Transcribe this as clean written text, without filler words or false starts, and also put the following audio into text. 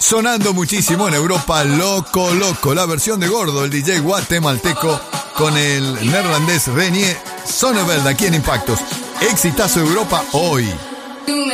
sonando muchísimo en Europa, Loco Loco, la versión de Gordo, el DJ guatemalteco con el neerlandés Renier Sonneveld aquí en Impactos. Exitazo Europa hoy.